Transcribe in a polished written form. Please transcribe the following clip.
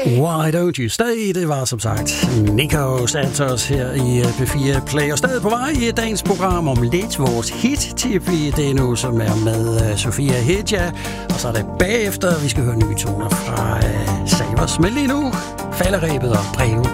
Why Don't You Stay? Det var som sagt Nico Santos her i P4 Play. Og stadig på vej i dagens program om lidt vores hit-tip i det nu, som er med Sofia Hedja. Og så er det bagefter, vi skal høre nye toner fra Savers. Men lige nu, falderæbet og Brev